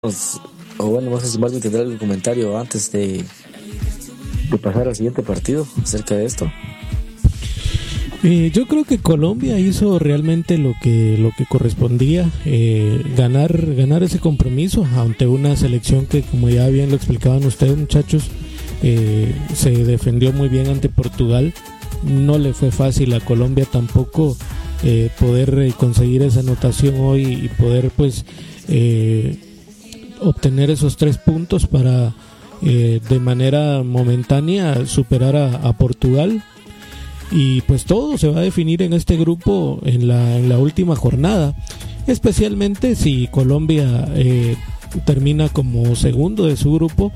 o bueno, no sé si Marvin tendrá algún comentario antes de pasar al siguiente partido acerca de esto. Yo creo que Colombia hizo realmente lo que correspondía, ganar ese compromiso ante una selección que, como ya bien lo explicaban ustedes, muchachos, se defendió muy bien ante Portugal. No le fue fácil a Colombia tampoco poder conseguir esa anotación hoy y poder pues obtener esos 3 puntos para de manera momentánea superar a Portugal. Y pues todo se va a definir en este grupo en la última jornada, especialmente si Colombia termina como segundo de su grupo.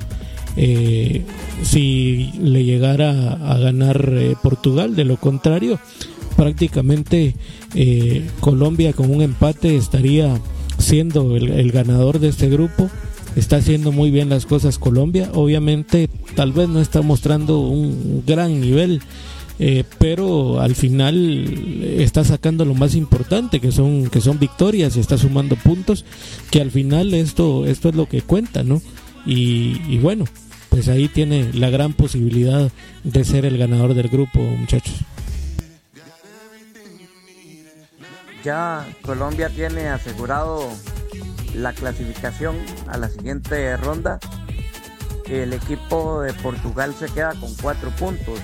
Si le llegara a ganar Portugal, de lo contrario prácticamente Colombia con un empate estaría siendo el ganador de este grupo. Está haciendo muy bien las cosas Colombia, obviamente tal vez no está mostrando un gran nivel, pero al final está sacando lo más importante, que son victorias, y está sumando puntos, que al final esto es lo que cuenta, ¿no? Y bueno, pues ahí tiene la gran posibilidad de ser el ganador del grupo, muchachos. Ya Colombia tiene asegurado la clasificación a la siguiente ronda. El equipo de Portugal se queda con 4 puntos.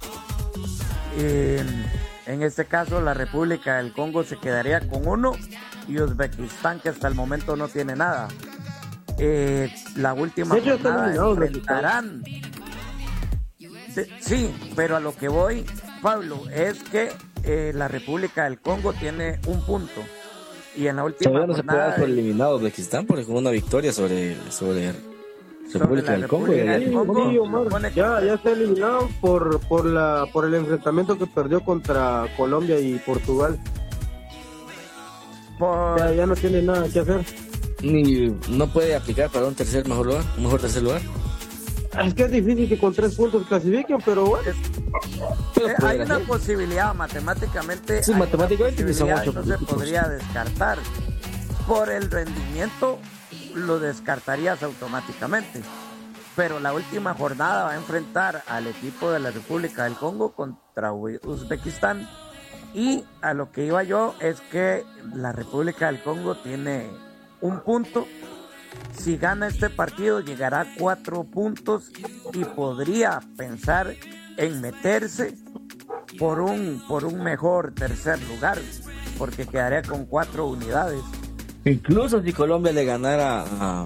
En este caso la República del Congo se quedaría con 1 y Uzbekistán, que hasta el momento no tiene nada. La última jornada enfrentarán. Sí, pero a lo que voy, Pablo, es que la República del Congo tiene 1 punto. Y en la última todavía no jornada, se puede dar por eliminado Uzbekistán porque con una victoria sobre República del Congo. Ya está eliminado por el enfrentamiento que perdió contra Colombia y Portugal. Ya no tiene nada que hacer. Ni no puede aplicar para un mejor tercer lugar. Es que es difícil que con 3 puntos clasifiquen, pero bueno. Hay una posibilidad matemáticamente. Sí, matemáticamente no se podría descartar. Por el rendimiento lo descartarías automáticamente. Pero la última jornada va a enfrentar al equipo de la República del Congo contra Uzbekistán. Y a lo que iba yo es que la República del Congo tiene 1 punto. Si gana este partido llegará a 4 puntos y podría pensar en meterse por un mejor tercer lugar, porque quedaría con 4 unidades. Incluso si Colombia le ganara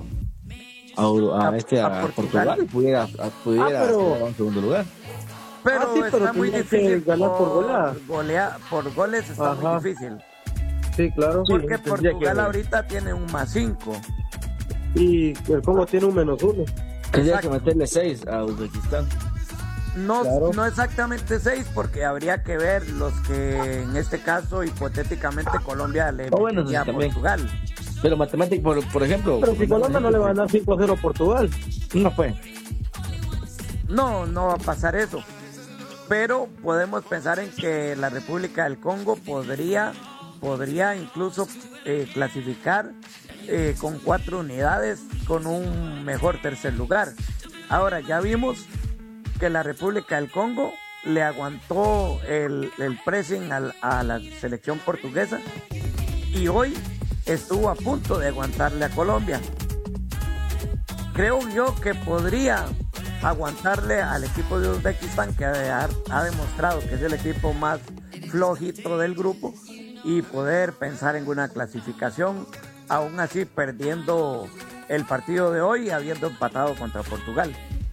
a Portugal, pudiera a un segundo lugar. Pero está muy difícil ganar por goles está muy difícil. Sí, claro. Porque Portugal ahorita tiene un +5. Y el Congo tiene un -1. Tendría que meterle 6 a Uzbekistán. No exactamente 6, porque habría que ver los que en este caso hipotéticamente Colombia le metería a Portugal. Pero matemáticamente, por ejemplo. Pero si Colombia no le va a dar 5-0 a Portugal. No fue. No va a pasar eso. Pero podemos pensar en que la República del Congo podría incluso clasificar con 4 unidades con un mejor tercer lugar. Ahora ya vimos que la República del Congo le aguantó el pressing a la selección portuguesa y hoy estuvo a punto de aguantarle a Colombia. Creo yo que podría aguantarle al equipo de Uzbekistán, que ha demostrado que es el equipo más flojito del grupo, y poder pensar en una clasificación, aún así perdiendo el partido de hoy, habiendo empatado contra Portugal.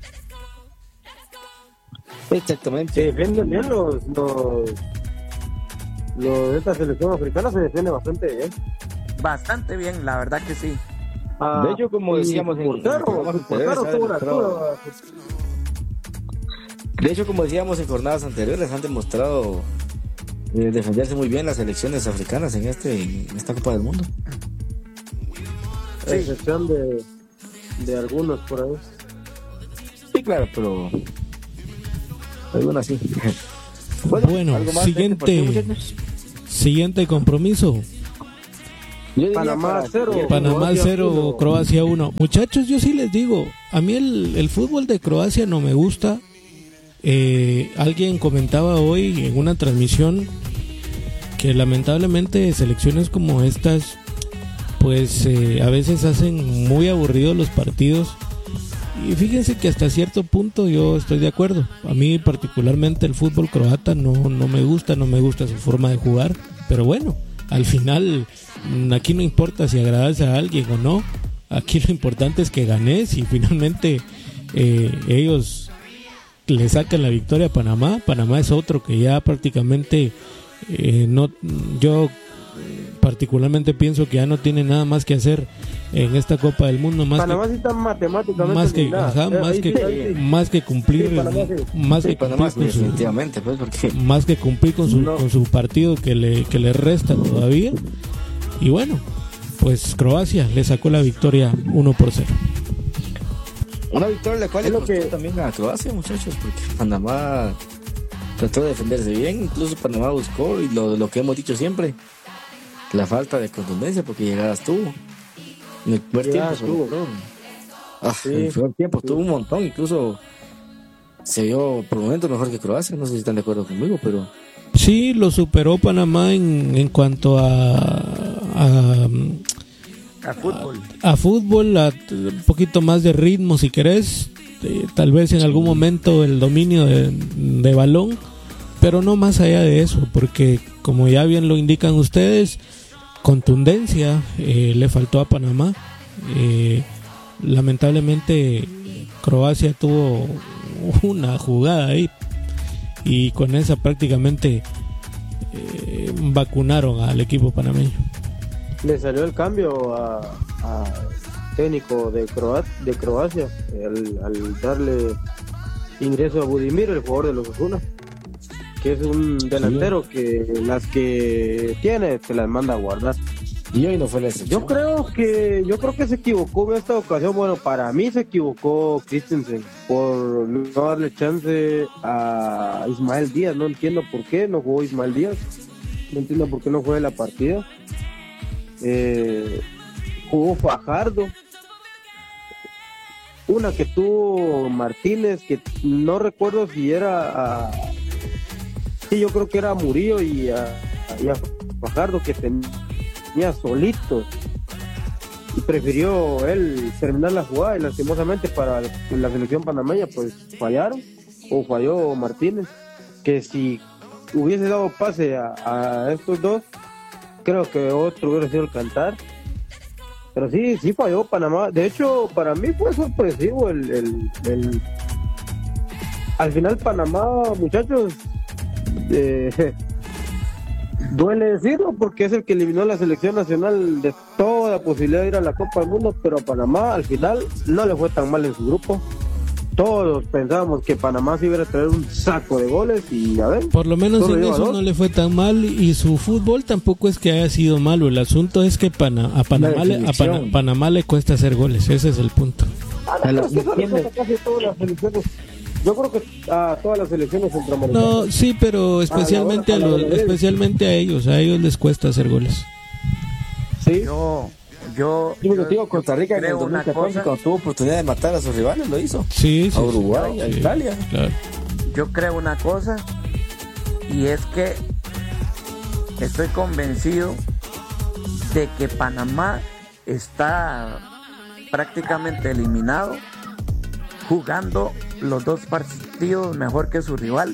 Exactamente. Defienden bien los de esta selección africana, se defiende bastante bien. Bastante bien, la verdad que sí. De hecho, como decíamos en jornadas anteriores, han demostrado defenderse muy bien las selecciones africanas en esta Copa del Mundo. A excepción de algunos por ahí. Sí, claro, pero algunas sí. Bueno, siguiente compromiso. Panamá 0. Panamá 0, Croacia 1. Muchachos, yo sí les digo, a mí el fútbol de Croacia no me gusta. Alguien comentaba hoy en una transmisión que lamentablemente selecciones como estas pues a veces hacen muy aburridos los partidos, y fíjense que hasta cierto punto yo estoy de acuerdo. A mí particularmente el fútbol croata no me gusta su forma de jugar, pero bueno, al final aquí no importa si agradas a alguien o no, aquí lo importante es que ganes, y finalmente ellos le sacan la victoria a Panamá. Panamá es otro que ya prácticamente yo particularmente pienso que ya no tiene nada más que hacer en esta Copa del Mundo, más Panamá sí está matemáticamente más que cumplir, más que cumplir con su partido que le resta todavía. Y bueno, pues Croacia le sacó la victoria 1-0. Una victoria la cual le costó también a Croacia, muchachos, porque Panamá trató de defenderse bien, incluso Panamá buscó, y lo que hemos dicho siempre, la falta de contundencia, porque llegadas tuvo. En el primer tiempo el primer tiempo tuvo un montón, incluso se vio por momentos mejor que Croacia. No sé si están de acuerdo conmigo, pero sí, lo superó Panamá en cuanto a fútbol, un poquito más de ritmo si querés, tal vez en algún momento el dominio de balón, pero no más allá de eso, porque como ya bien lo indican ustedes, contundencia le faltó a Panamá. Lamentablemente Croacia tuvo una jugada ahí y con esa prácticamente vacunaron al equipo panameño. Le salió el cambio a técnico de Croacia al darle ingreso a Budimir, el jugador de los Osasuna, que es un delantero que las que tiene se las manda a guardar. Y hoy no fue la excepción. Yo creo que se equivocó en esta ocasión. Bueno, para mí se equivocó Christensen por no darle chance a Ismael Díaz. No entiendo por qué no jugó Ismael Díaz. No entiendo por qué no fue la partida. Jugó Fajardo. Una que tuvo Martínez, que no recuerdo si era sí, yo creo que era a Murillo y a Fajardo, que tenía solito, y prefirió él terminar la jugada, y lastimosamente para la selección panameña pues falló Martínez, que si hubiese dado pase a estos dos, creo que otro hubiera sido el cantar. Pero sí falló Panamá. De hecho, para mí fue sorpresivo al final Panamá, muchachos, duele decirlo porque es el que eliminó a la selección nacional de toda posibilidad de ir a la Copa del Mundo, pero a Panamá al final no le fue tan mal en su grupo. Todos pensábamos que Panamá se iba a traer un saco de goles, y a ver, por lo menos en eso no le fue tan mal, y su fútbol tampoco es que haya sido malo. El asunto es que a Panamá le cuesta hacer goles, ese es el punto. Yo creo que a todas las selecciones centroamericanas. No, sí, pero especialmente a ellos les cuesta hacer goles. Sí. Yo digo, Costa Rica en el 2014, cuando tuvo oportunidad de matar a sus rivales, lo hizo. Sí, a Uruguay, a Italia. Claro. Yo creo una cosa, y es que estoy convencido de que Panamá está prácticamente eliminado, jugando los dos partidos mejor que su rival,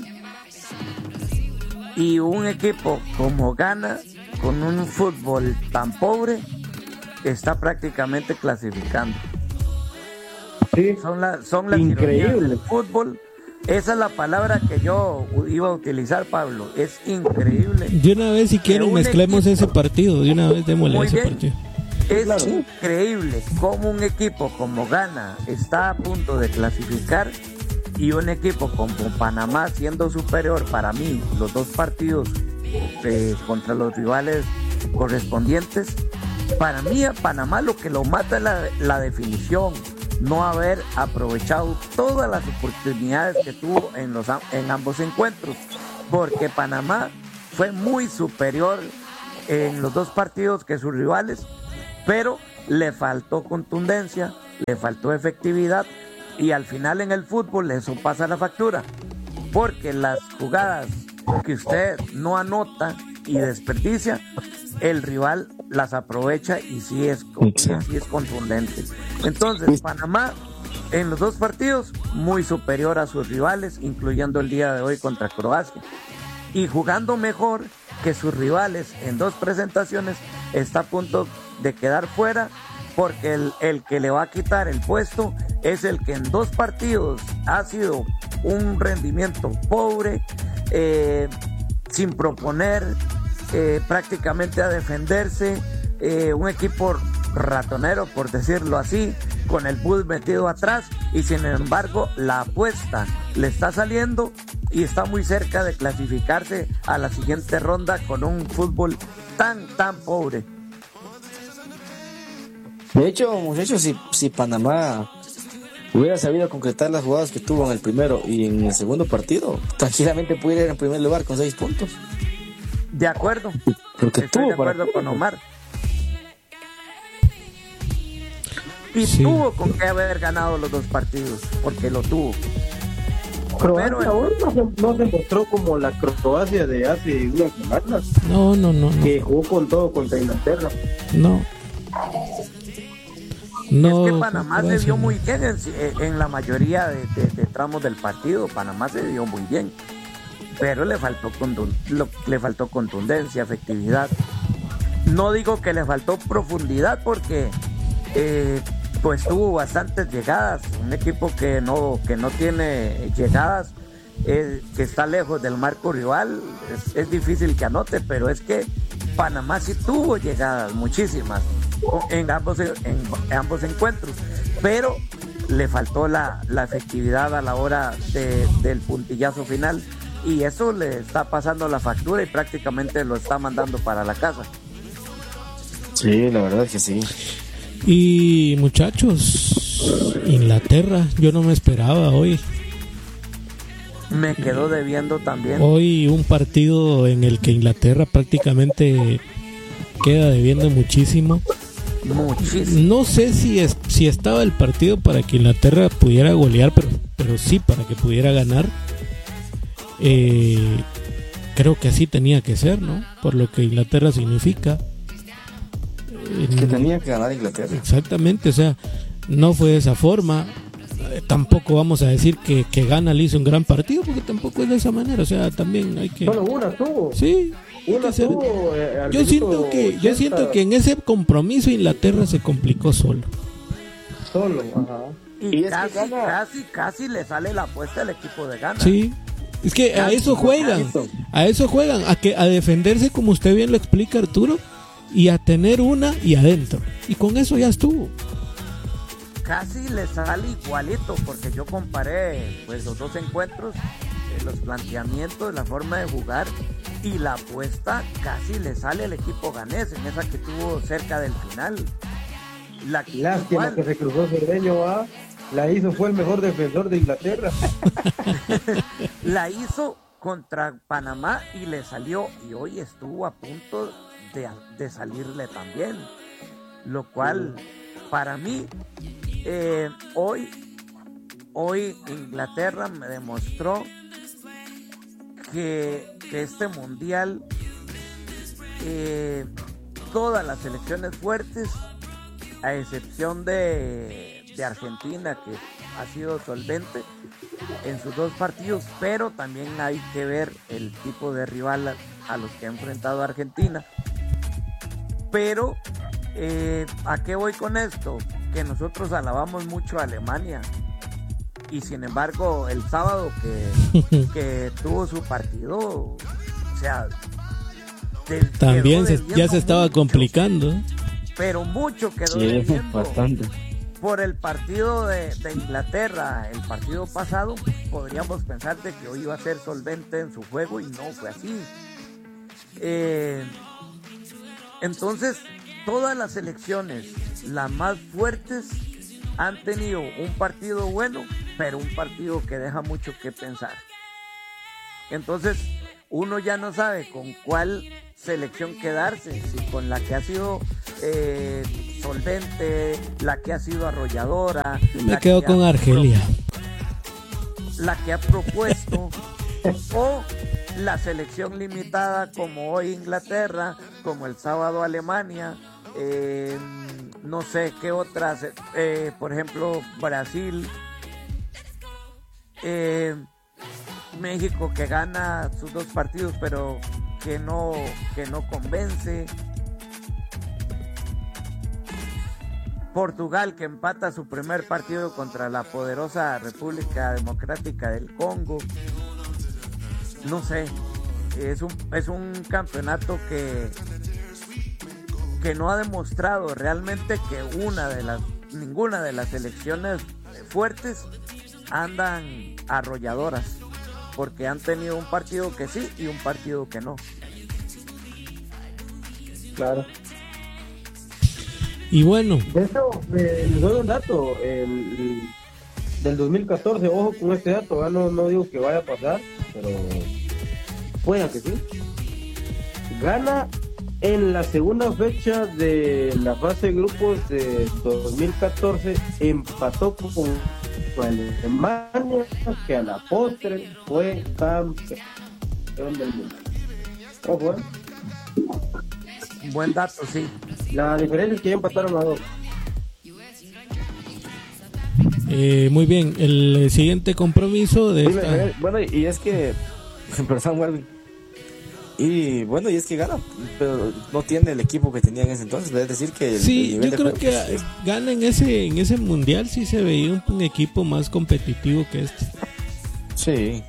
y un equipo como Ghana, con un fútbol tan pobre, está prácticamente clasificando. Sí. Son las ironías del fútbol. Esa es la palabra que yo iba a utilizar, Pablo. Es increíble. De una vez, si quieren, mezclemos ese partido. De una vez, démosle ese partido. Es increíble cómo un equipo como Ghana está a punto de clasificar, y un equipo como Panamá, siendo superior para mí los dos partidos contra los rivales correspondientes. Para mí a Panamá lo que lo mata es la definición, no haber aprovechado todas las oportunidades que tuvo en ambos encuentros, porque Panamá fue muy superior en los dos partidos que sus rivales, pero le faltó contundencia, le faltó efectividad, y al final en el fútbol eso pasa la factura, porque las jugadas que usted no anota y desperdicia, el rival las aprovecha y sí es contundente. Entonces Panamá en los dos partidos muy superior a sus rivales, incluyendo el día de hoy contra Croacia, y jugando mejor que sus rivales en dos presentaciones. Está a punto de quedar fuera, porque el que le va a quitar el puesto es el que en dos partidos ha sido un rendimiento pobre, sin proponer, prácticamente a defenderse, un equipo ratonero, por decirlo así, con el bus metido atrás, y sin embargo la apuesta le está saliendo y está muy cerca de clasificarse a la siguiente ronda con un fútbol tan pobre. De hecho, muchachos, si Panamá hubiera sabido concretar las jugadas que tuvo en el primero y en el segundo partido, tranquilamente pudiera ir en primer lugar con 6 puntos. De acuerdo. Porque estoy de acuerdo con Omar. Y tuvo con qué haber ganado los dos partidos, porque lo tuvo. Croacia hoy no se mostró como la Croacia de hace unas semanas. No. Que jugó con todo contra Inglaterra. No. Es que Panamá se vio muy bien en la mayoría de tramos del partido. Panamá se vio muy bien, pero le faltó contundencia, efectividad. No digo que le faltó profundidad, porque pues tuvo bastantes llegadas. Un equipo que no tiene llegadas, que está lejos del marco rival, es difícil que anote, pero es que Panamá sí tuvo llegadas, muchísimas, en ambos encuentros, pero le faltó la efectividad a la hora del puntillazo final, y eso le está pasando la factura y prácticamente lo está mandando para la casa. Sí, la verdad es que sí. Y muchachos, Inglaterra, yo no me esperaba hoy. Me quedó debiendo también. Hoy un partido en el que Inglaterra prácticamente queda debiendo muchísimo. No sé si estaba el partido para que Inglaterra pudiera golear, pero sí para que pudiera ganar. Creo que así tenía que ser, ¿no? Por lo que Inglaterra significa. Que tenía que ganar Inglaterra. Exactamente, o sea, no fue de esa forma. Tampoco vamos a decir que Ghana le hizo un gran partido, porque tampoco es de esa manera. O sea, también hay que... Solo una tuvo. Sí. Una tuvo, yo siento que en ese compromiso Inglaterra se complicó solo. Ajá. Y casi le sale la apuesta al equipo de Ghana. Sí. Es que a eso juegan, a defenderse, como usted bien lo explica, Arturo, y a tener una y adentro, y con eso ya estuvo. Casi le sale igualito, porque yo comparé pues los dos encuentros, los planteamientos, la forma de jugar, y la apuesta casi le sale al equipo ganés en esa que tuvo cerca del final. Lástima que se cruzó Cerdeño, la hizo, fue el mejor defensor de Inglaterra. La hizo contra Panamá y le salió, y hoy estuvo a punto de salirle también, lo cual para mí hoy Inglaterra me demostró que este mundial, todas las selecciones fuertes, a excepción de Argentina, que ha sido solvente en sus dos partidos, pero también hay que ver el tipo de rival a los que ha enfrentado Argentina. Pero ¿a qué voy con esto? Que nosotros alabamos mucho a Alemania, y sin embargo el sábado que tuvo su partido, o sea, también ya se estaba mucho complicando, pero mucho quedó bastante. Por el partido de Inglaterra, el partido pasado, podríamos pensar de que hoy iba a ser solvente en su juego, y no fue así. Entonces, todas las selecciones, las más fuertes, han tenido un partido bueno, pero un partido que deja mucho que pensar. Entonces, uno ya no sabe con cuál selección quedarse, si con la que ha sido solvente, la que ha sido arrolladora. Me quedo con Argelia. La que ha propuesto, o la selección limitada como hoy Inglaterra, como el sábado Alemania, no sé qué otras, por ejemplo Brasil, México que gana sus 2 partidos pero que no convence, Portugal que empata su primer partido contra la poderosa República Democrática del Congo. No sé, es un campeonato que no ha demostrado realmente que ninguna de las selecciones fuertes andan arrolladoras, porque han tenido un partido que sí y un partido que no. Claro. Y bueno, De hecho, les doy un dato del 2014, ojo con este dato, no digo que vaya a pasar, pero puede que sí. Gana en la segunda fecha de la fase de grupos de 2014, empató con Alemania, que a la postre fue campeón del mundo. Ojo, Buen dato, sí. La diferencia es que ya empataron a 2. Muy bien, el siguiente compromiso de esta... Bueno, y es que perdón, Marvin, y bueno, y es que gana, pero no tiene el equipo que tenía en ese entonces, es decir que sí, yo creo que gana en ese mundial, sí se veía un equipo más competitivo que este. Sí.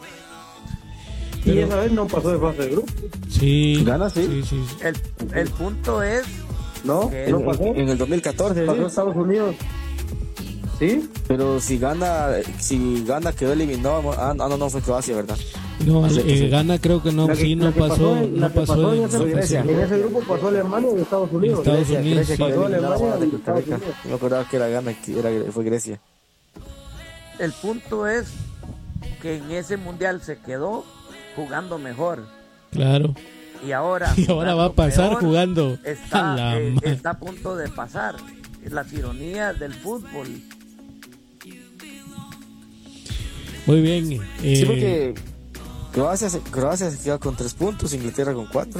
Y esa vez no pasó de fase de grupo. Sí. Gana, sí. Sí. El punto es... No, que no pasó. En el 2014, Pasó sí. Estados Unidos. ¿Sí? Pero si gana quedó eliminado. No fue Croacia, ¿verdad? No, Sí. Gana creo que no, sí, no pasó. No pasó en ese grupo pasó Alemania y Estados Unidos. Estados Unidos, Grecia sí. quedó Pasó eliminado Alemania de y Costa Rica. Estados Unidos. No me acordaba que era Ghana, fue Grecia. El punto es que en ese mundial se quedó jugando mejor. Claro. Y ahora va a pasar peor, jugando. está a punto de pasar. Las ironías del fútbol. Muy bien. Sí, porque Croacia se queda con 3 puntos, Inglaterra con 4.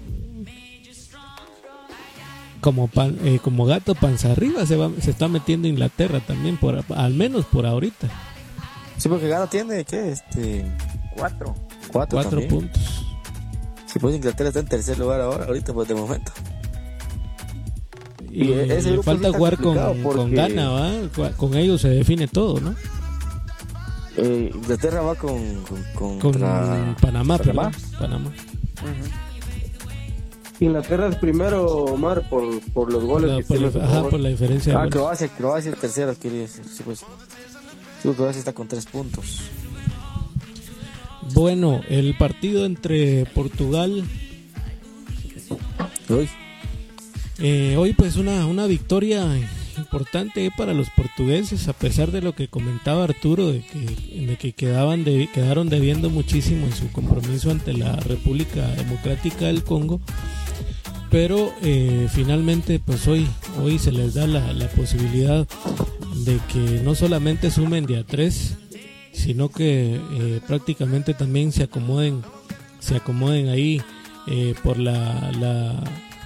Como gato panza arriba se está metiendo Inglaterra también, al menos por ahorita. Sí, porque Ghana tiene, ¿qué? 4 4 puntos. Sí, pues Inglaterra está en tercer lugar ahorita, pues de momento. Y ese grupo falta sí está jugar complicado con Ghana, ¿va? Con ellos se define todo, ¿no? Inglaterra va con Panamá. Panamá. Inglaterra es primero, Omar, por los goles que tiene. Por la diferencia de goles. Croacia es tercero, quiere decir. Sí, pues. Sí, Croacia está con 3 puntos. Bueno, el partido entre Portugal hoy pues una victoria importante para los portugueses, a pesar de lo que comentaba Arturo de que quedaron debiendo muchísimo en su compromiso ante la República Democrática del Congo, pero finalmente pues hoy se les da la posibilidad de que no solamente sumen de a 3, sino que prácticamente también se acomoden ahí por la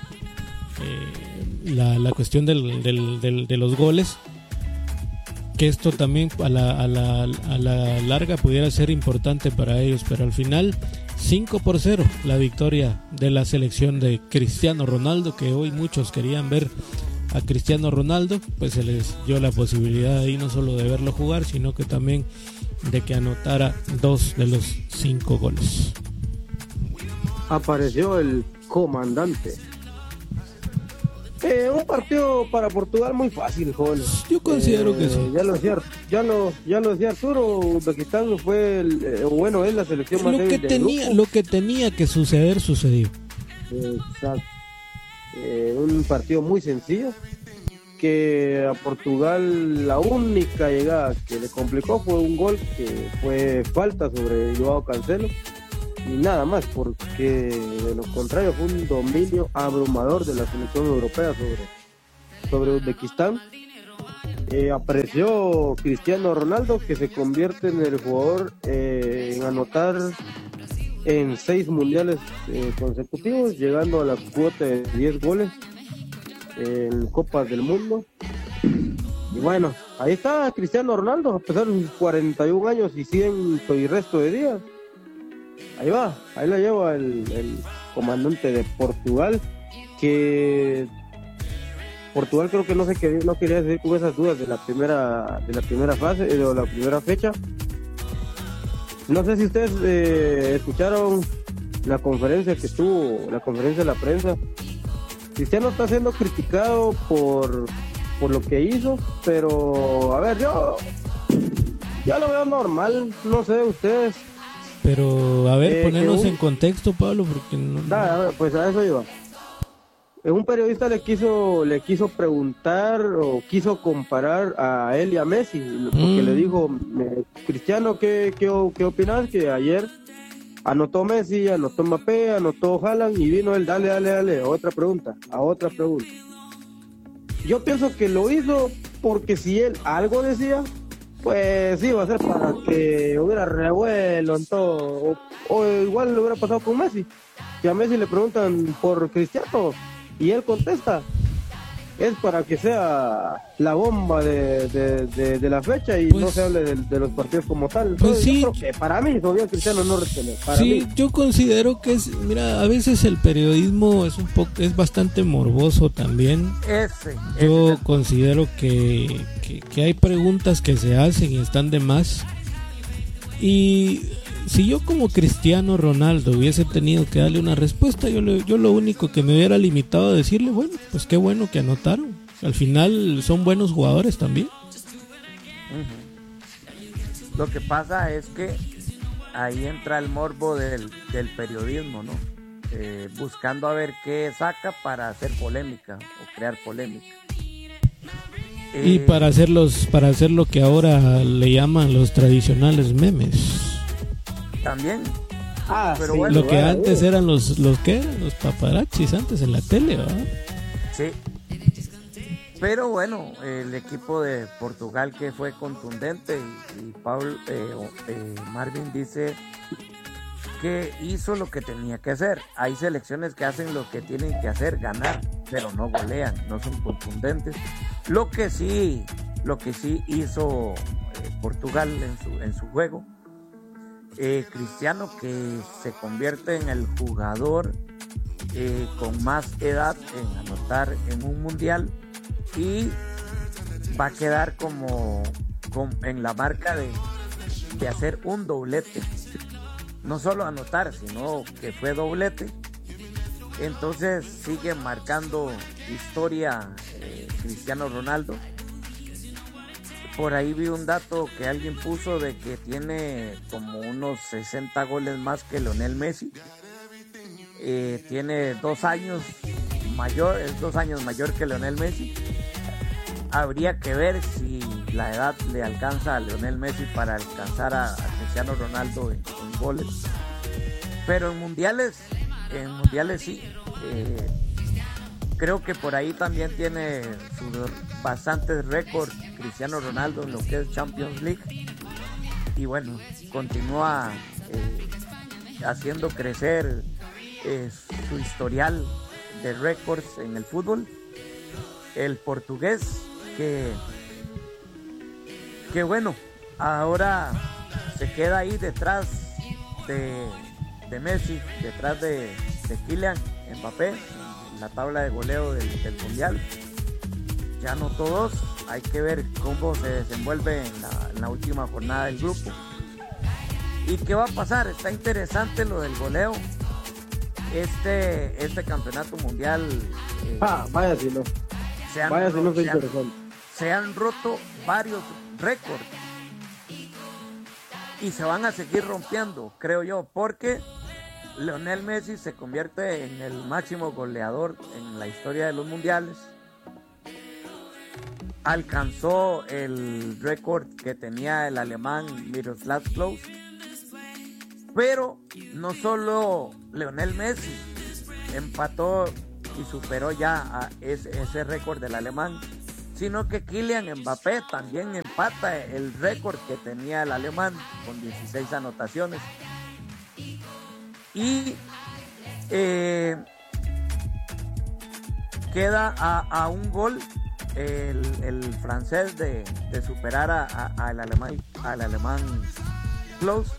cuestión de los goles, que esto también a la larga pudiera ser importante para ellos, pero al final 5-0 la victoria de la selección de Cristiano Ronaldo, que hoy muchos querían ver a Cristiano Ronaldo, pues se les dio la posibilidad ahí no solo de verlo jugar, sino que también de que anotara 2 de los 5 goles. Apareció el comandante. Un partido para Portugal muy fácil, jóvenes. Yo considero que sí. Ya lo decía Arturo, Uzbekistán fue es la selección más débil del grupo. Lo que tenía que suceder sucedió. Exacto. Un partido muy sencillo, que a Portugal la única llegada que le complicó fue un gol que fue falta sobre Joao Cancelo, y nada más, porque de lo contrario fue un dominio abrumador de la selección europea sobre Uzbekistán. Apareció Cristiano Ronaldo, que se convierte en el jugador en anotar en 6 mundiales consecutivos, llegando a la cuota de 10 goles en Copas del Mundo. Y bueno, ahí está Cristiano Ronaldo, a pesar de sus 41 años y 100 y resto de días. Ahí va, ahí la lleva el comandante de Portugal, que Portugal creo que no quería seguir con esas dudas de la primera fase, de la primera fecha. No sé si ustedes escucharon la conferencia de la prensa. Cristiano está siendo criticado por lo que hizo, pero a ver, yo lo veo normal, no sé ustedes. Pero a ver, ponernos en contexto, Pablo, porque no. Pues a eso iba. Un periodista le quiso preguntar o quiso comparar a él y a Messi, porque le dijo, Cristiano, ¿qué opinas? Que ayer anotó Messi, anotó Mbappé, anotó Haaland y vino él, dale, a otra pregunta. Yo pienso que lo hizo porque si él algo decía, pues iba a ser para que hubiera revuelo en todo, o igual lo hubiera pasado con Messi, que a Messi le preguntan por Cristiano y él contesta, es para que sea la bomba de la fecha y pues, no se hable de los partidos como tal. Pues sí, yo creo que para mí todavía Cristiano no retiene. Sí, yo considero que mira, a veces el periodismo es bastante morboso también. Yo considero que hay preguntas que se hacen y están de más. Y si yo como Cristiano Ronaldo hubiese tenido que darle una respuesta, yo lo único que me hubiera limitado a decirle, bueno, pues qué bueno que anotaron. Al final son buenos jugadores también. Uh-huh. Lo que pasa es que ahí entra el morbo del periodismo, ¿no? Buscando a ver qué saca para hacer polémica o crear polémica. Y para hacer lo que ahora le llaman los tradicionales memes. También. Pero sí, bueno, lo que antes eran los paparazzis antes en la tele, ¿verdad? Sí. Pero bueno, el equipo de Portugal que fue contundente y Marvin dice que hizo lo que tenía que hacer. Hay selecciones que hacen lo que tienen que hacer, ganar, pero no golean, no son contundentes. Lo que sí hizo Portugal en su juego. Cristiano, que se convierte en el jugador con más edad en anotar en un mundial y va a quedar como en la marca de hacer un doblete, no solo anotar, sino que fue doblete. Entonces sigue marcando historia Cristiano Ronaldo. Por ahí vi un dato que alguien puso de que tiene como unos 60 goles más que Lionel Messi. Tiene 2 años mayor, es 2 años mayor que Lionel Messi. Habría que ver si la edad le alcanza a Lionel Messi para alcanzar a Cristiano Ronaldo en goles. Pero en mundiales sí. Creo que por ahí también tiene bastantes récords Cristiano Ronaldo en lo que es Champions League. Y bueno, continúa haciendo crecer su historial de récords en el fútbol. El portugués que bueno, ahora se queda ahí detrás de Messi, detrás de Kylian Mbappé, la tabla de goleo del mundial. Ya anotó 2, hay que ver cómo se desenvuelve en la última jornada del grupo. ¿Y qué va a pasar? Está interesante lo del goleo. Este campeonato mundial. Vaya si no. Se han roto varios récords. Y se van a seguir rompiendo, creo yo, porque Lionel Messi se convierte en el máximo goleador en la historia de los mundiales. Alcanzó el récord que tenía el alemán Miroslav Klose. Pero no solo Lionel Messi empató y superó ya a ese récord del alemán, sino que Kylian Mbappé también empata el récord que tenía el alemán con 16 anotaciones. Y queda a un gol el francés de superar al alemán Klose.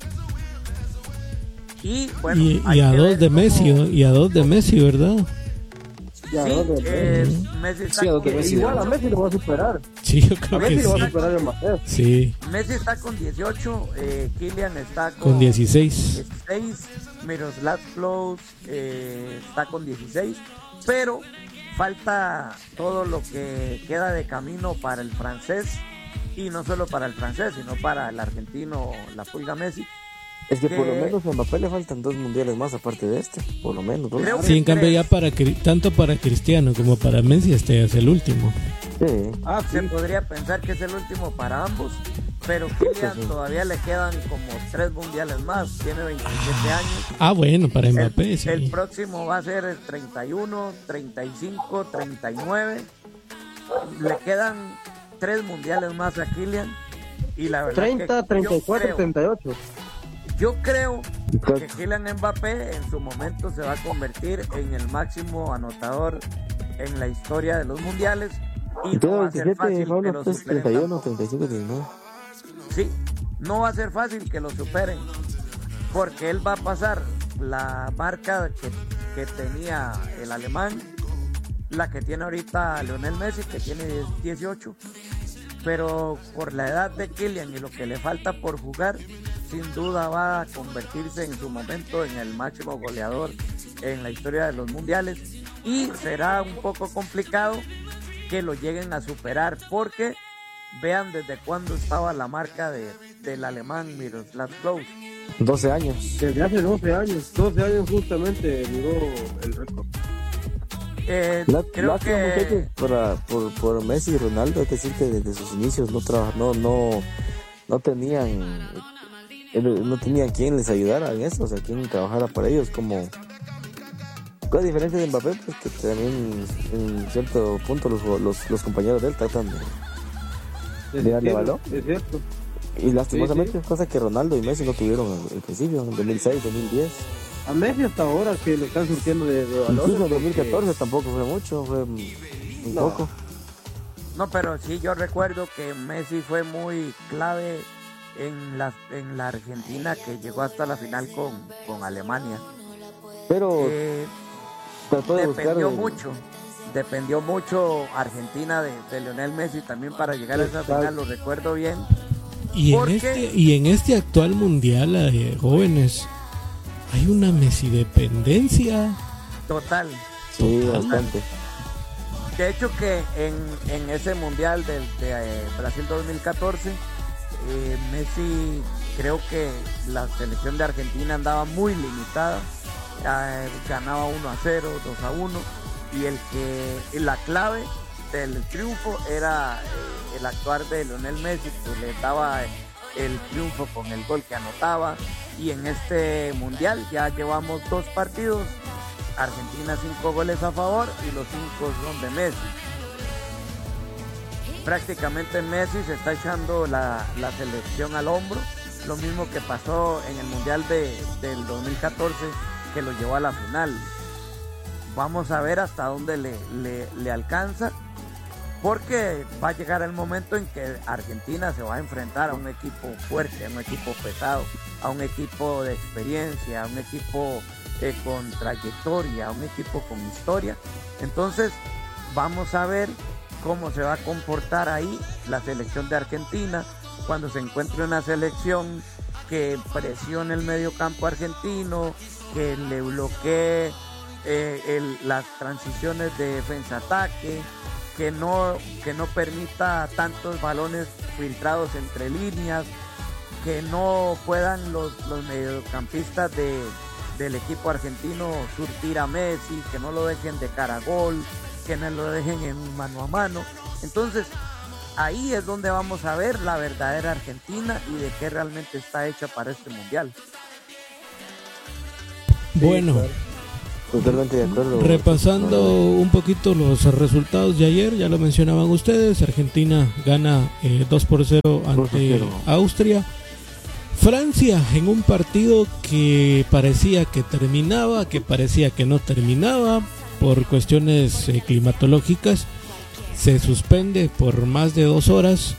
Y bueno, y a dos de Messi, y a dos de Messi, ¿verdad? Sí, Messi está igual a Messi lo va a superar. Sí, yo creo que Messi lo va a sí. superar en Mbappé. Sí, Messi está con 18, Kylian está con 16. Miroslav Klose está con 16, pero falta todo lo que queda de camino para el francés, y no solo para el francés, sino para el argentino, la Pulga Messi. Es que por lo menos a Mbappé le faltan 2 mundiales más aparte de este, por lo menos. Creo Sí, en cambio ya tanto para Cristiano como para Messi este es el último. Sí. Se podría pensar que es el último para ambos, pero Kylian todavía le quedan como 3 mundiales más, tiene 27 años. Bueno, para Mbappé sí. El próximo va a ser el 31, 35, 39. Le quedan 3 mundiales más a Kylian, y la verdad 30, 34, 38. Yo creo que Kylian Mbappé en su momento se va a convertir en el máximo anotador en la historia de los mundiales, y no va a ser fácil que lo superen. 31, 35, 39. Sí, no va a ser fácil que lo superen, porque él va a pasar la marca que tenía el alemán, la que tiene ahorita Lionel Messi, que tiene 18, pero por la edad de Kylian y lo que le falta por jugar, sin duda va a convertirse en su momento en el máximo goleador en la historia de los mundiales, y será un poco complicado que lo lleguen a superar, porque vean desde cuándo estaba la marca del alemán Miroslav Klose. 12 años. Desde hace 12 años justamente duró el récord. Creo que por Messi y Ronaldo, hay que decir que desde sus inicios no tenían quien les ayudara en eso, o sea, quien trabajara para ellos, como la diferencia de Mbappé, pues que también en cierto punto los compañeros de él tratan de darle valor. Es cierto. Y lastimosamente es cosa que Ronaldo y Messi no tuvieron al principio, en 2006, 2010. A Messi hasta ahora que le están surtiendo de valor. Incluso en 2014 tampoco fue mucho, fue un poco. No, pero sí, yo recuerdo que Messi fue muy clave en la Argentina, que llegó hasta la final con Alemania. Pero trató de dependió mucho Argentina de Lionel Messi también para llegar a esa final, lo recuerdo bien. Y en este actual mundial de jóvenes hay una Messi dependencia total. Sí, bastante. De hecho que en ese mundial de Brasil 2014, Messi, creo que la selección de Argentina andaba muy limitada, ganaba 1-0, 2-1, y la clave del triunfo era el actuar de Lionel Messi, que le daba el triunfo con el gol que anotaba. Y en este mundial ya llevamos 2 partidos, Argentina 5 goles a favor y los 5 son de Messi. Prácticamente Messi se está echando la selección al hombro, lo mismo que pasó en el mundial del 2014, que lo llevó a la final. Vamos a ver hasta dónde le alcanza, porque va a llegar el momento en que Argentina se va a enfrentar a un equipo fuerte, a un equipo pesado, a un equipo de experiencia, a un equipo con trayectoria, a un equipo con historia. Entonces vamos a ver cómo se va a comportar ahí la selección de Argentina cuando se encuentre una selección que presione el medio campo argentino, que le bloquee las transiciones de defensa-ataque, que no permita tantos balones filtrados entre líneas, que no puedan los mediocampistas del equipo argentino surtir a Messi, que no lo dejen de cara a gol, que no lo dejen en mano a mano. Entonces ahí es donde vamos a ver la verdadera Argentina y de qué realmente está hecha para este mundial. Bueno, claro. Totalmente de acuerdo. Repasando un poquito los resultados de ayer, ya lo mencionaban ustedes, Argentina gana 2-0 ante Austria. Francia en un partido que parecía que terminaba, que parecía que no terminaba por cuestiones climatológicas, se suspende por más de 2 horas.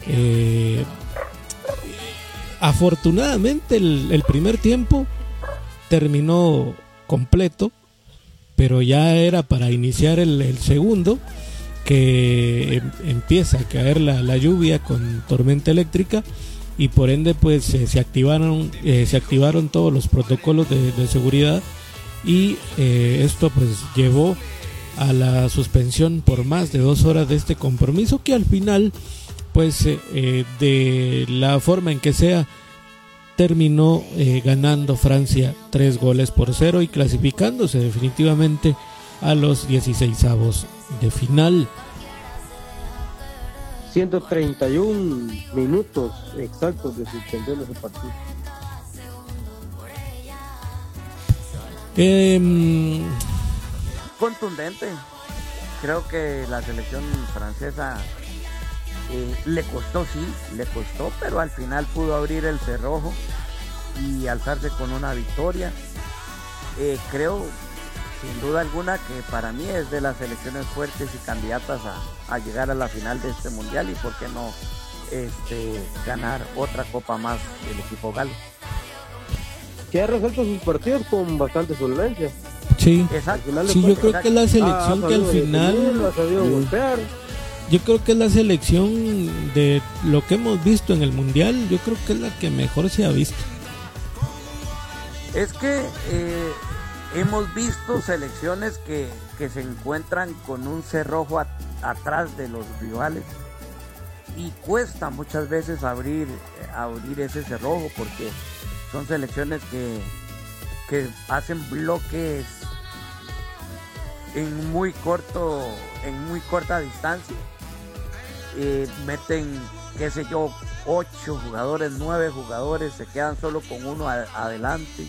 Afortunadamente el primer tiempo terminó completo, pero ya era para iniciar el segundo, que empieza a caer la lluvia con tormenta eléctrica, y por ende pues se activaron todos los protocolos de seguridad, y esto pues llevó a la suspensión por más de 2 horas de este compromiso, que al final pues de la forma en que sea terminó ganando Francia 3-0 y clasificándose definitivamente a los 16avos de final. 131 minutos exactos de suspensión de ese partido. Contundente. Creo que la selección francesa le costó, pero al final pudo abrir el cerrojo y alzarse con una victoria. Creo, sin duda alguna, que para mí es de las selecciones fuertes y candidatas a llegar a la final de este mundial, y por qué no ganar otra copa más el equipo galo. Que ha resuelto sus partidos con bastante solvencia. Sí, exacto. Sí, yo creo que es la selección que al final ha sabido golpear. Yo creo que es la selección de lo que hemos visto en el mundial, yo creo que es la que mejor se ha visto. Es que hemos visto selecciones que se encuentran con un cerrojo atrás de los rivales, y cuesta muchas veces abrir ese cerrojo, porque son selecciones que hacen bloques en muy corta distancia. Meten, qué sé yo, 8 jugadores, 9 jugadores, se quedan solo con uno adelante,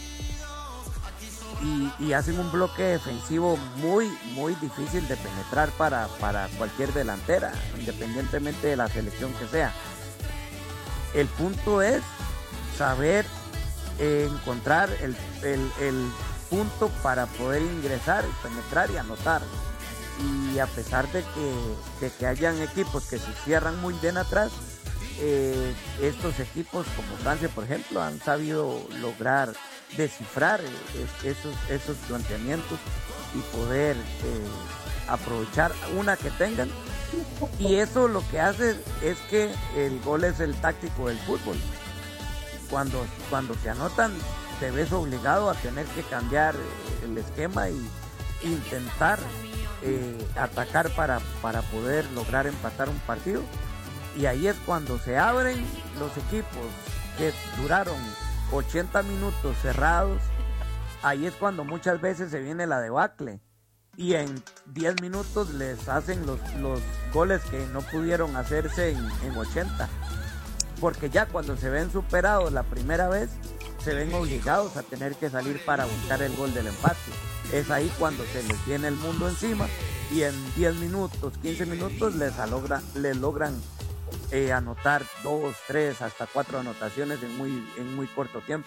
y hacen un bloque defensivo muy muy difícil de penetrar para cualquier delantera, independientemente de la selección que sea. El punto es saber encontrar el punto para poder ingresar, penetrar y anotar. Y a pesar de que hayan equipos que se cierran muy bien atrás, estos equipos como Francia, por ejemplo, han sabido lograr descifrar esos planteamientos y poder aprovechar una que tengan. Y eso lo que hace es que el gol es el táctico del fútbol. Cuando se anotan, te ves obligado a tener que cambiar el esquema y intentar atacar para poder lograr empatar un partido. Y ahí es cuando se abren los equipos que duraron 80 minutos cerrados. Ahí es cuando muchas veces se viene la debacle, y en 10 minutos les hacen los goles que no pudieron hacerse en 80, porque ya cuando se ven superados la primera vez, se ven obligados a tener que salir para buscar el gol del empate. Es ahí cuando se les viene el mundo encima, y en 10 minutos, 15 minutos les logran anotar 2, 3, hasta 4 anotaciones en muy corto tiempo.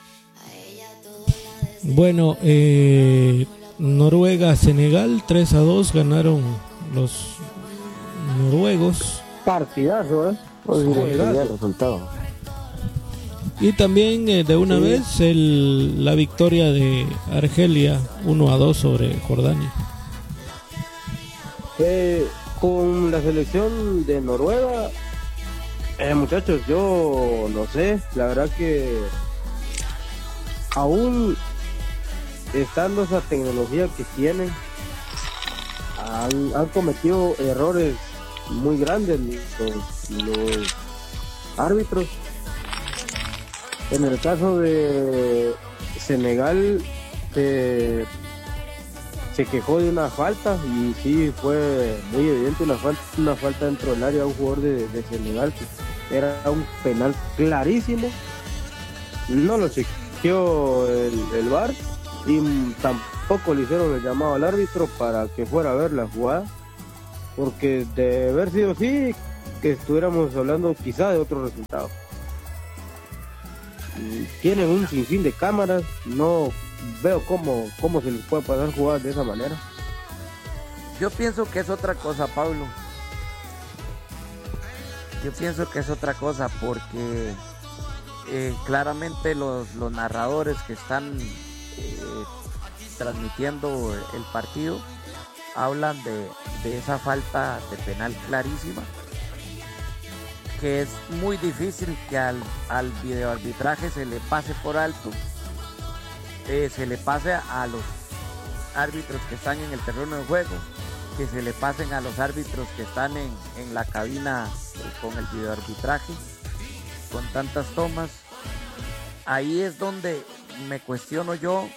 Bueno, Noruega-Senegal 3-2 ganaron los noruegos. Partidazo, el resultado. Y también de una vez la victoria de Argelia 1-2 sobre Jordania. Con la selección de Noruega, muchachos, yo no sé, la verdad que aún estando esa tecnología que tienen, han cometido errores muy grandes los árbitros. En el caso de Senegal, se quejó de una falta, y sí fue muy evidente una falta dentro del área de un jugador de Senegal, que era un penal clarísimo. No lo chequeó el VAR, y tampoco le hicieron el llamado al árbitro para que fuera a ver la jugada, porque de haber sido así, que estuviéramos hablando quizá de otro resultado. Tienen un sinfín de cámaras, no veo cómo se les puede pasar jugadas de esa manera. Yo pienso que es otra cosa, Pablo. Yo pienso que es otra cosa porque claramente los narradores que están transmitiendo el partido hablan de esa falta de penal clarísima, que es muy difícil que al videoarbitraje se le pase por alto, se le pase a los árbitros que están en el terreno de juego, que se le pasen a los árbitros que están en la cabina con el videoarbitraje, con tantas tomas. Ahí es donde me cuestiono yo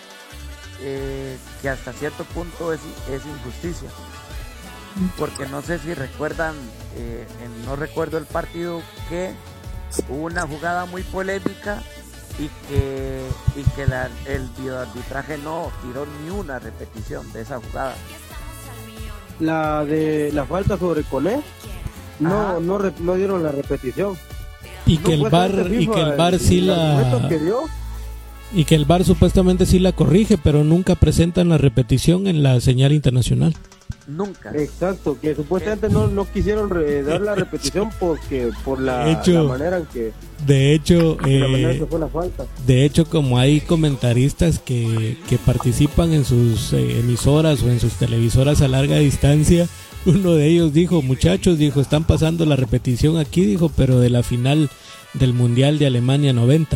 que hasta cierto punto es injusticia, porque no sé si recuerdan, no recuerdo el partido, que hubo una jugada muy polémica y que el videoarbitraje no tiró ni una repetición de esa jugada. La de la falta sobre Coné, no dieron la repetición. Y que el VAR sí la... Y que el VAR supuestamente sí la corrige, pero nunca presentan la repetición en la señal internacional. Nunca. Exacto, que supuestamente no quisieron dar la repetición porque por la manera en que... De hecho, la manera que fue la falta. De hecho, como hay comentaristas que participan en sus emisoras o en sus televisoras a larga distancia, uno de ellos dijo, muchachos, están pasando la repetición aquí, pero de la final del Mundial de Alemania 90.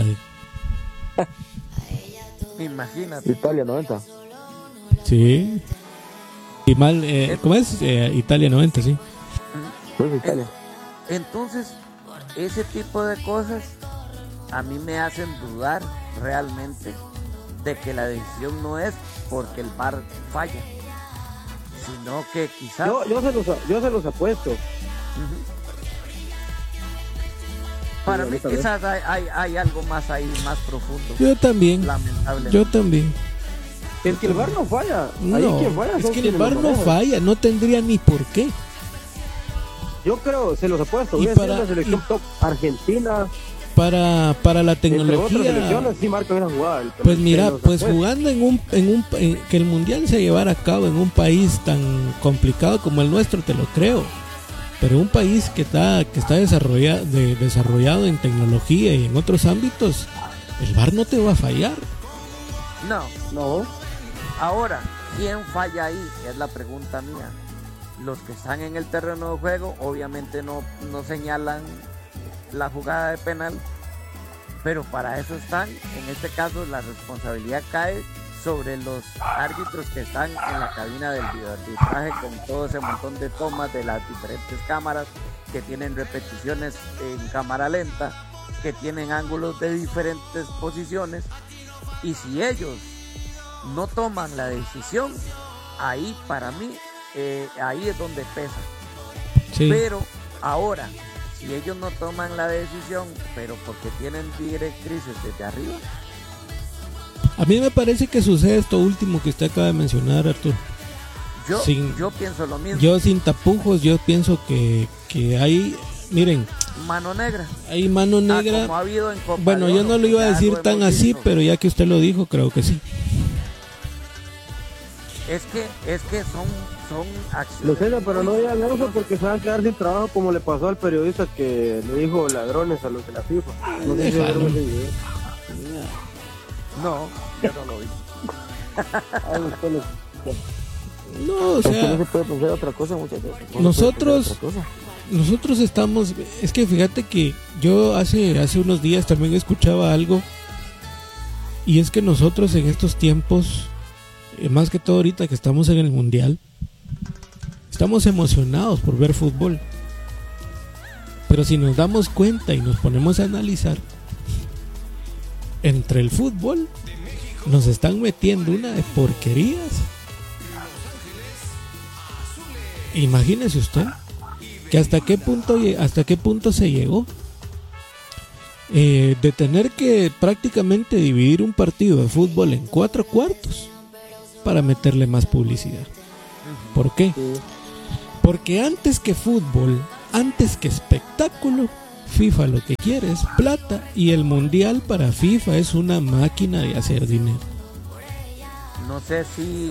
Imagínate. Italia 90. Sí. Y mal, ¿cómo es? Italia 90, sí. Pues Italia. Entonces, ese tipo de cosas a mí me hacen dudar realmente de que la decisión no es porque el VAR falla, sino que quizás... Yo se los apuesto. Para mí quizás hay algo más ahí, más profundo. Yo también. Lamentablemente. Yo también. Es que el VAR no falla. No, ahí quien falla, es que el VAR no falla, no tendría ni por qué. Yo creo, se los apuesto. Y para la selección top Argentina, para la tecnología, sí marcan una jugada. Pues mira, pues jugando en que el mundial se llevara a cabo en un país tan complicado como el nuestro, te lo creo. Pero un país que está desarrollado en tecnología y en otros ámbitos, el VAR no te va a fallar. No. Ahora, ¿quién falla ahí? Es la pregunta mía. Los que están en el terreno de juego obviamente no señalan la jugada de penal, pero para eso están. En este caso la responsabilidad cae sobre los árbitros que están en la cabina del videoarbitraje, con todo ese montón de tomas de las diferentes cámaras que tienen repeticiones en cámara lenta, que tienen ángulos de diferentes posiciones, y si ellos no toman la decisión, ahí para mí ahí es donde pesa. Sí. Pero ahora, si ellos no toman la decisión, pero porque tienen directrices desde arriba. A mí me parece que sucede esto último que usted acaba de mencionar, Arturo. Yo pienso lo mismo. Yo sin tapujos, yo pienso que hay, miren, mano negra. Hay mano negra. Como ha habido en Copa bueno, yo no lo iba a decir tan así, pero ya que usted lo dijo, creo que sí. Es que son acciones. Lo sé, pero no digan eso porque se van a quedar sin trabajo, como le pasó al periodista que le dijo ladrones a los de la FIFA. No sé si vieron ese video. No, yo no lo vi. No, o sea, no se puede pensar otra cosa, muchachos. Nosotros estamos, es que fíjate que yo hace unos días también escuchaba algo, y es que nosotros en estos tiempos, más que todo ahorita que estamos en el mundial, estamos emocionados por ver fútbol, pero si nos damos cuenta y nos ponemos a analizar, entre el fútbol nos están metiendo una de porquerías. Imagínese usted que hasta qué punto se llegó, de tener que prácticamente dividir un partido de fútbol en 4 cuartos para meterle más publicidad. ¿Por qué? Porque antes que fútbol, antes que espectáculo, FIFA lo que quiere es plata, y el mundial para FIFA es una máquina de hacer dinero. No sé si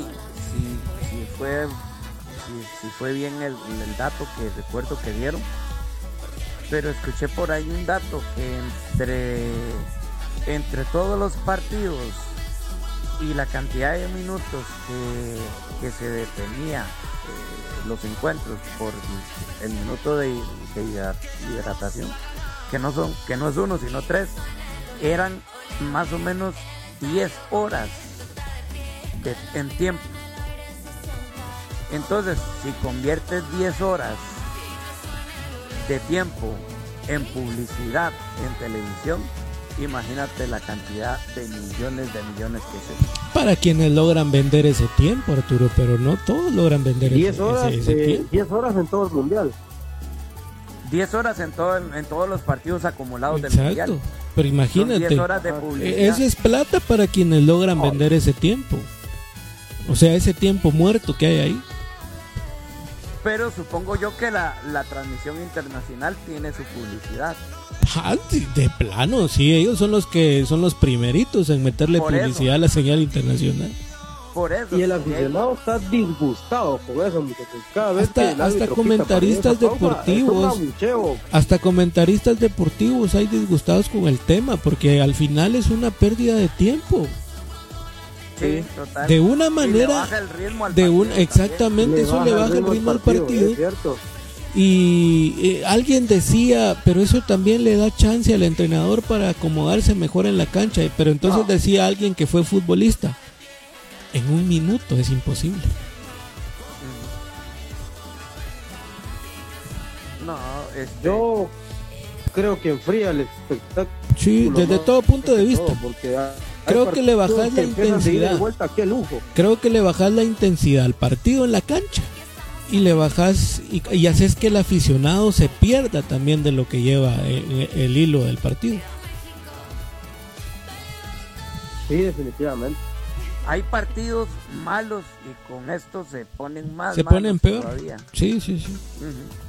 fue bien el dato que recuerdo que dieron, pero escuché por ahí un dato que entre todos los partidos y la cantidad de minutos que se detenía los encuentros por el minuto de hidratación, que no es 1 sino 3, eran más o menos 10 horas en tiempo. Entonces, si conviertes 10 horas de tiempo en publicidad en televisión, imagínate la cantidad de millones que se... Para quienes logran vender ese tiempo, Arturo, pero no todos logran vender 10 horas, ese tiempo. 10 horas en todo el mundial. 10 horas en todos los partidos acumulados. Exacto. Del mundial. Pero imagínate, 10 horas de publicidad. Eso es plata para quienes logran vender ese tiempo. O sea, ese tiempo muerto que hay ahí. Pero supongo yo que la transmisión internacional tiene su publicidad. De plano, sí, ellos son los primeritos en meterle Por publicidad eso. a la señal internacional. Por eso. Y el aficionado está disgustado con eso, muchachos. Cada vez que el árbitro hasta comentaristas pita para esa pausa, deportivos, es un abucheo. hasta comentaristas deportivos hay disgustados con el tema, porque al final es una pérdida de tiempo. Sí, total. De una Y le manera, baja el ritmo al partido exactamente, eso le baja el ritmo al partido. Es cierto. Y alguien decía, pero eso también le da chance al entrenador para acomodarse mejor en la cancha. Pero entonces decía alguien que fue futbolista, en un minuto es imposible. No, Yo creo que enfría el espectáculo. Sí, desde todo punto de vista. Porque creo que le bajas la intensidad. Creo que le bajas la intensidad al partido en la cancha. Y le bajas y haces que el aficionado se pierda también de lo que lleva el hilo del partido. Sí, definitivamente. Hay partidos malos y con esto se ponen más. Se ponen peor. Todavía. Sí. Uh-huh.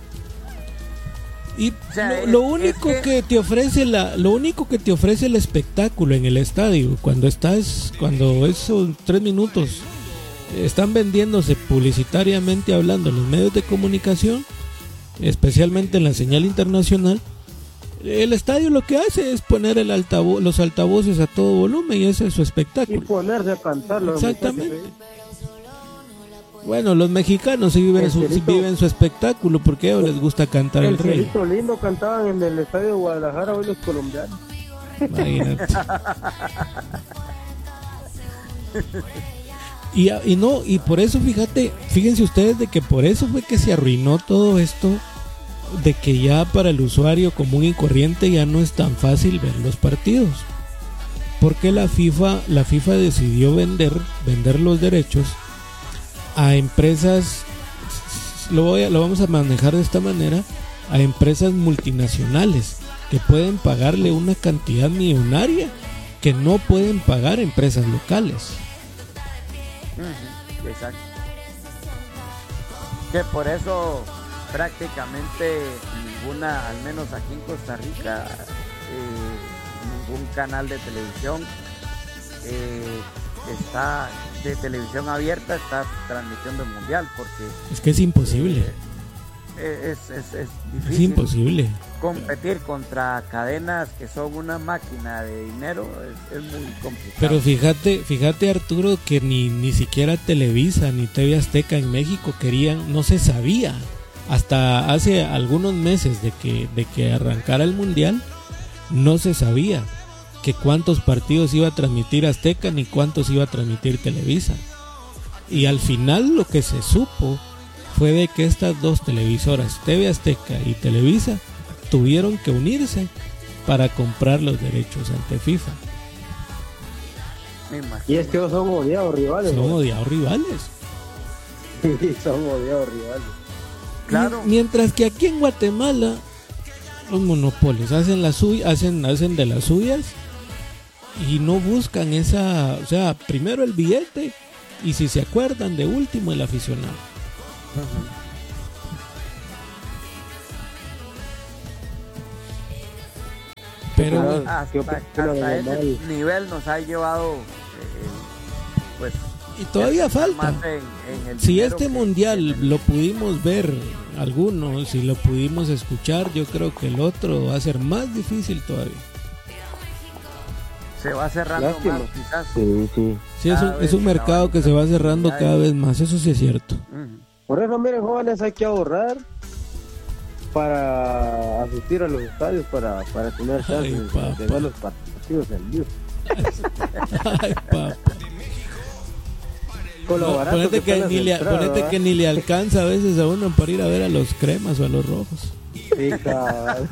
Y o sea, lo único que te ofrece el espectáculo en el estadio cuando esos 3 minutos están vendiéndose publicitariamente hablando en los medios de comunicación, especialmente en la señal internacional, el estadio lo que hace es poner los altavoces a todo volumen y ese es su espectáculo. Y ponerse a cantarlo. Exactamente. Bueno, los mexicanos sí viven su espectáculo porque a ellos les gusta cantar el rey. Cielito Lindo cantaban en el estadio de Guadalajara hoy los colombianos. Imagínate. Y por eso fíjense ustedes de que por eso fue que se arruinó todo esto, de que ya para el usuario común y corriente ya no es tan fácil ver los partidos, porque la FIFA decidió vender los derechos a empresas, lo vamos a manejar de esta manera, a empresas multinacionales que pueden pagarle una cantidad millonaria que no pueden pagar empresas locales. Exacto. Que por eso prácticamente ninguna, al menos aquí en Costa Rica, ningún canal de televisión está de televisión abierta está transmitiendo el mundial, porque es que es imposible. Es difícil. Es imposible Competir contra cadenas que son una máquina de dinero es muy complicado. Pero fíjate Arturo, que ni siquiera Televisa ni TV Azteca en México querían, no se sabía hasta hace algunos meses de que arrancara el mundial, no se sabía que cuántos partidos iba a transmitir Azteca ni cuántos iba a transmitir Televisa. Y al final lo que se supo fue de que estas dos televisoras, TV Azteca y Televisa, tuvieron que unirse para comprar los derechos ante FIFA. Y es que son odiados rivales. Son odiados rivales. Sí, son odiados rivales. Claro. Mientras que aquí en Guatemala Los monopolios hacen hacen de las suyas y no buscan esa, o sea, primero el billete y si se acuerdan de último el aficionado. Pero hasta ese nivel nos ha llevado pues, y todavía falta. Si este mundial lo pudimos ver algunos, si lo pudimos escuchar, yo creo que el otro va a ser más difícil todavía. Se va cerrando más, quizás. Sí, es un mercado que se va cerrando cada vez más, eso sí es cierto. Por eso, miren, jóvenes, hay que ahorrar para asistir a los estadios, para tener chances de ver los partidos en vivo. Ay, papá. Ponete que ni le alcanza a veces a uno para ir a ver a los cremas o a los rojos. Sí, cabrón.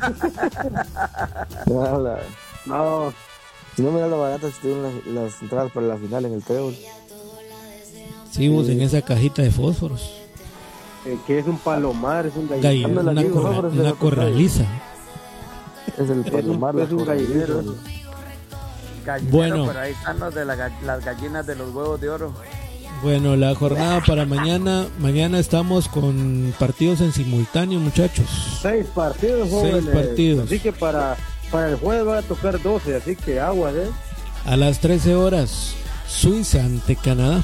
No, si no me da la barata, si tengo las entradas para la final en el Trébol. Sí, vos en esa cajita de fósforos. Que es un palomar, es un gallinero. Una corraliza. Es el palomar. Es un gallinero. Bueno, pero ahí están los de las gallinas de los huevos de oro. Bueno, la jornada para mañana estamos con partidos en simultáneo, muchachos. 6 partidos, jóvenes. 6 partidos. Así que para el jueves va a tocar 12, así que agua, A las 13 horas, Suiza ante Canadá.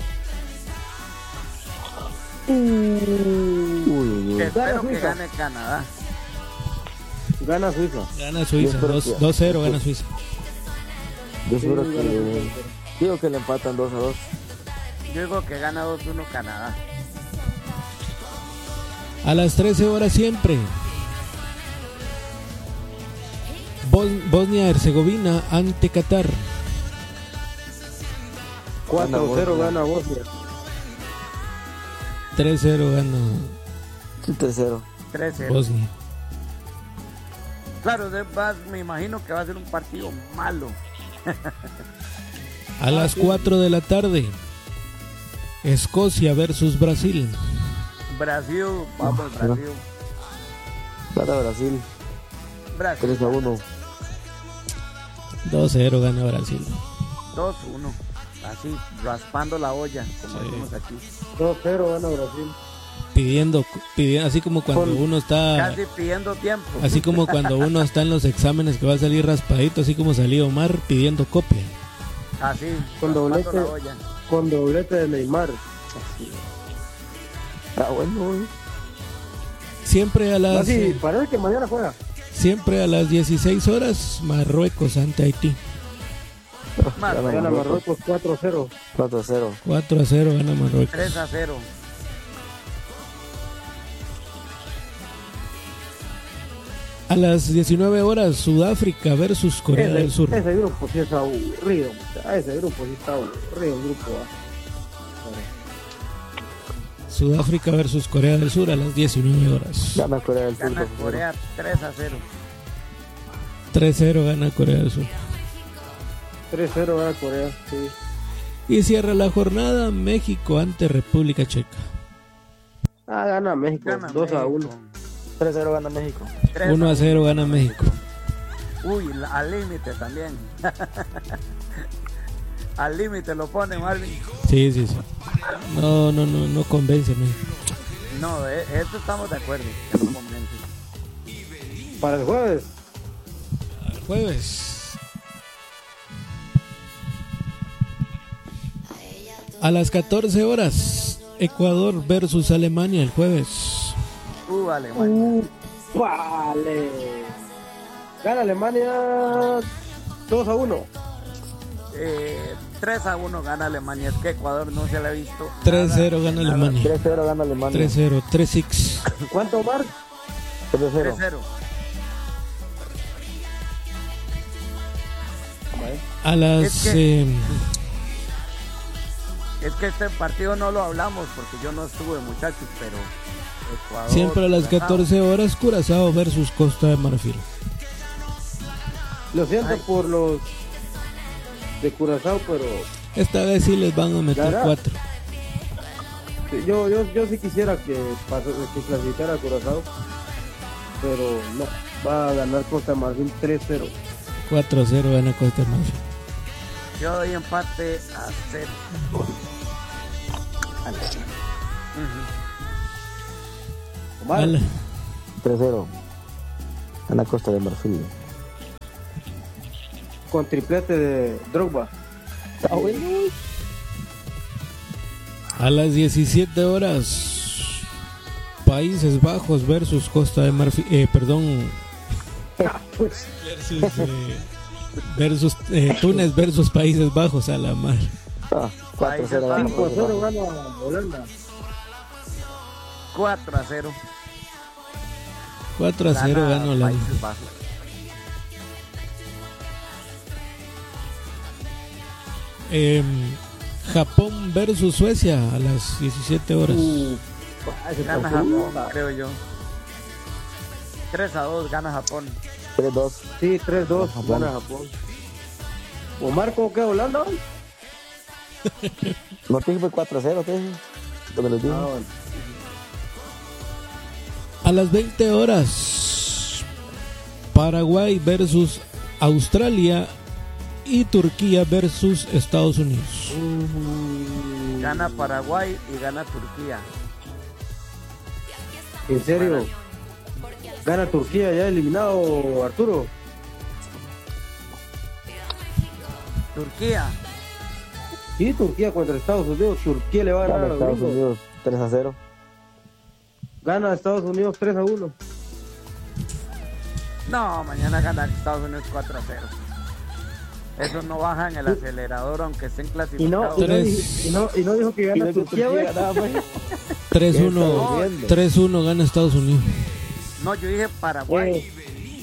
Espero que gane Canadá. Gana Suiza. Gana Suiza, 2-0 gana Suiza. Yo espero que... Digo que le empatan 2-2. Yo digo que gana 2-1 Canadá. A las 13 horas siempre. Bosnia-Herzegovina ante Qatar. 4-0 gana Bosnia. 3-0 gana 3-0 Bosnia. Claro, me imagino que va a ser un partido malo. A las 4 de la tarde, Escocia versus Brasil. Vamos Brasil. Gana Brasil. 3-1. 2-0 gana Brasil. 2-1. Así, raspando la olla, como decimos aquí. 2-0 gana Brasil. Pidiendo, así como cuando uno está... Casi pidiendo tiempo. Así como cuando uno está en los exámenes que va a salir raspadito, así como salió Omar pidiendo copia. Así, con doblete de Neymar. Así. Bueno. Siempre a las... Sí, parece que mañana juega. Siempre a las 16 horas, Marruecos ante Haití. Gana Marruecos 4-0. 4-0 gana Marruecos. 3-0. A las 19 horas, Sudáfrica versus Corea del Sur. Ese grupo sí está aburrido. Ese grupo sí está aburrido. Sudáfrica versus Corea del Sur a las 19 horas. Gana Corea del Sur. Gana Corea 3-0. 3-0 gana Corea del Sur. 3-0 gana Corea, sí. Y cierra la jornada México ante República Checa. Gana México, 2-1. 3-0 gana México. 1-0 gana México. Uy, al límite también. Al límite lo pone Marvin. Sí. No convence México. No, esto estamos de acuerdo. Que no convence. Para el jueves. A las 14 horas, Ecuador versus Alemania el jueves. Alemania. Vale. Gana Alemania 2-1. 3-1 gana Alemania. Es que Ecuador no se le ha visto. 3-0 gana Alemania. 3-0 gana Alemania. 3-0, 3-6. ¿Cuánto, Marc? 3-0. A las... Es que este partido no lo hablamos porque yo no estuve, muchachos, pero Ecuador, siempre a las 14 horas, Curazao versus Costa de Marfil. Lo siento por los de Curazao, pero esta vez sí les van a meter 4. Yo sí quisiera que clasificara a Curazao, pero no. va a ganar Costa de Marfil 3-0. 4-0 gana Costa de Marfil. Yo doy empate a 0. Omar, 3-0. Gana Costa de Marfil. con triplete de Drogba. Está bueno. A las 17 horas, Países Bajos versus Costa de Marfil, versus Túnez versus Países Bajos, a la mar. 4-0. 5-0 gana Holanda. 4-0. 4-0 gana Holanda. Países Bajos. Japón versus Suecia a las 17 horas. Gana Japón, creo yo. 3-2 gana Japón. 3-2. Sí, 3-2 gana Japón. Omar, ¿cómo queda Holanda? No te dije 4-0, ¿qué? ¿Dónde lo dije? Bueno. A las 20 horas, Paraguay versus Australia y Turquía versus Estados Unidos. Gana Paraguay y gana Turquía. ¿En serio? ¿Gana Turquía ya eliminado, Arturo? Turquía. Sí, Turquía contra Estados Unidos. Turquía le va a ganar a los Estados gringos. Unidos 3-0. Gana Estados Unidos 3-1. No, mañana gana Estados Unidos 4-0. Esos no bajan el acelerador aunque estén clasificados. Y no dijo que gana Turquía, güey. 3-1 gana Estados Unidos. No, yo dije Paraguay.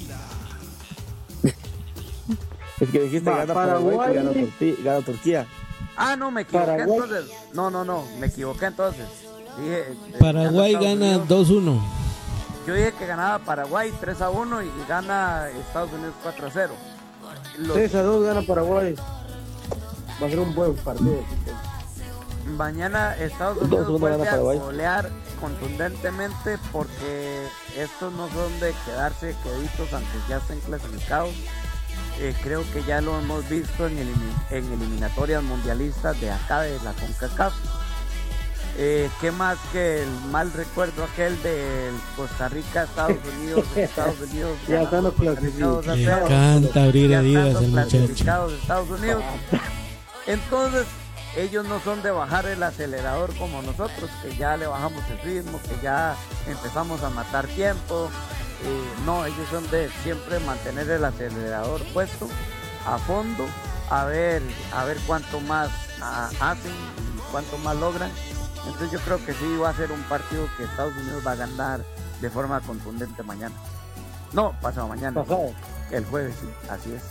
Es que dijiste gana Paraguay, gana Turquía. Ah, no, me equivoqué Paraguay. entonces. No, me equivoqué entonces. Dije, Paraguay gana 2-1. Yo dije que ganaba Paraguay 3-1 y gana Estados Unidos 4-0. 3-2 gana Paraguay. Va a ser un buen partido. Mañana Estados 2-1 Unidos gana vuelve a Paraguay. golear contundentemente porque estos no son de quedarse queditos aunque ya estén clasificados. Creo que ya lo hemos visto en eliminatorias mundialistas de acá de la CONCACAF. ¿Qué más que el mal recuerdo aquel del Costa Rica, Estados Unidos Ya están los clasificados. Le encanta abrir heridas el muchacho. clasificados de Estados Unidos. Entonces ellos no son de bajar el acelerador como nosotros, que ya le bajamos el ritmo, que ya empezamos a matar tiempo. No, ellos son de siempre mantener el acelerador puesto a fondo, a ver cuánto más hacen y cuánto más logran. Entonces yo creo que sí va a ser un partido que Estados Unidos va a ganar de forma contundente mañana. No, pasado mañana. Pasado. El jueves, sí, así es.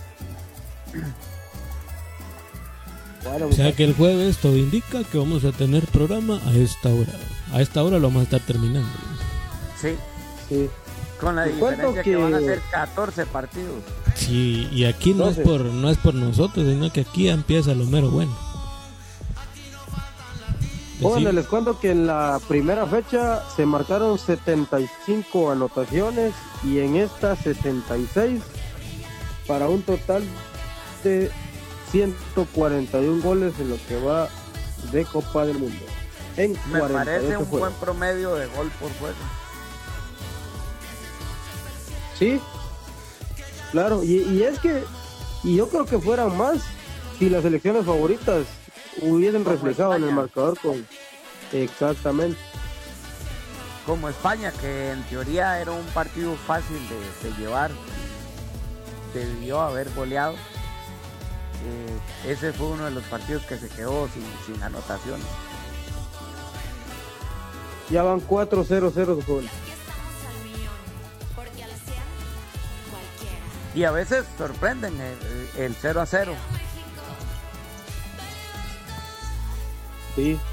Bueno, O sea que el jueves todo indica que vamos a tener programa a esta hora. A esta hora lo vamos a estar terminando. Sí, sí. con la Te cuento diferencia que van a ser 14 partidos. Sí, y aquí no es por nosotros, sino que aquí empieza lo mero bueno. Bueno, les cuento que en la primera fecha se marcaron 75 anotaciones y en esta 66 para un total de 141 goles en lo que va de Copa del Mundo. En Me 48 parece un juegos. buen promedio de gol por juego. Sí, claro, y es que yo creo que fueran más si las selecciones favoritas hubiesen Como reflejado en el España. marcador con exactamente. Como España, que en teoría era un partido fácil de llevar, debió haber goleado. Ese fue uno de los partidos que se quedó sin anotaciones. Ya van 4-0-0 de goles. Y a veces sorprenden el 0-0. Sí.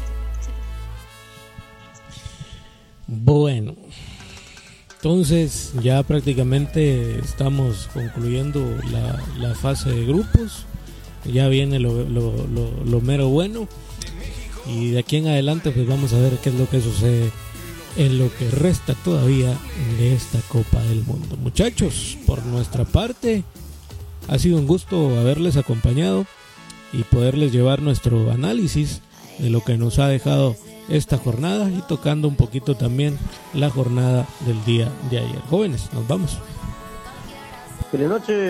Bueno, entonces ya prácticamente estamos concluyendo la fase de grupos. Ya viene lo mero bueno. Y de aquí en adelante pues vamos a ver qué es lo que sucede en lo que resta todavía de esta Copa del Mundo. Muchachos, por nuestra parte, ha sido un gusto haberles acompañado y poderles llevar nuestro análisis de lo que nos ha dejado esta jornada y tocando un poquito también la jornada del día de ayer. Jóvenes, nos vamos. Buenas noches.